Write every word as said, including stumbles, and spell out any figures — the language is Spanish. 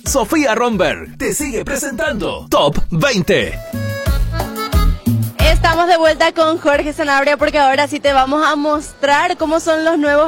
Sofía Romberg te sigue presentando Top veinte. Estamos de vuelta con Jorge Sanabria porque ahora sí te vamos a mostrar cómo son los nuevos